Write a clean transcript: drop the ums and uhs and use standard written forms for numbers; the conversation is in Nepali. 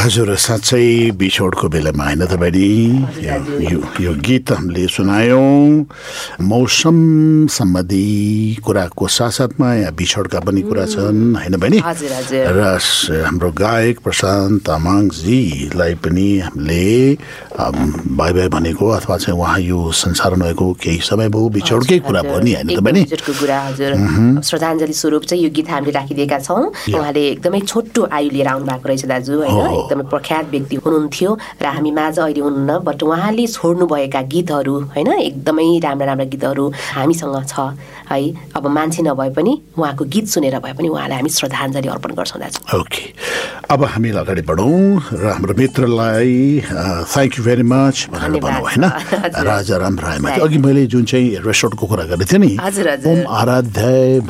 हजुर साँच्चै बिछोडको बेलामा होइन त बहिनी यो गीत हामीले सुनायौँ मौसम सम्बन्धी कुराको साथसाथमा यहाँ बिछोडका पनि कुरा छन् होइन बहिनी र हाम्रो गायक प्रशान्त तामाङजीलाई पनि हामीले बाई बाई भनेको अथवा चाहिँ उहाँ यो संसारमा भएको केही समय भयो बिछोडकै कुरा भयो नि होइन त बहिनी श्रद्धाञ्जली स्वरूप चाहिँ यो गीत हामीले राखिदिएका छौँ उहाँले एकदमै छोटो आयु लिएर आउनु भएको रहेछ दाजु होइन एकदमै प्रख्यात व्यक्ति हुनुहुन्थ्यो र हामी माझ अहिले हुनुहुन्न बट उहाँले छोड्नुभएका गीतहरू होइन एकदमै राम्रा राम्रा गीतहरू हामीसँग छ है अब मान्छे नभए पनि उहाँको गीत सुनेर भए पनि उहाँलाई हामी श्रद्धाञ्जली अर्पण गर्छौँ दाजु ओके अब हामी अगाडि बढौँ र हाम्रो मित्रलाई थ्याङ्क यू भेरी मच भनेर भनौँ होइन राजाराम रायमाझी अघि मैले जुन चाहिँ रेस्टुरेन्टको कुरा गरेको थिएँ नि ओम आराध्य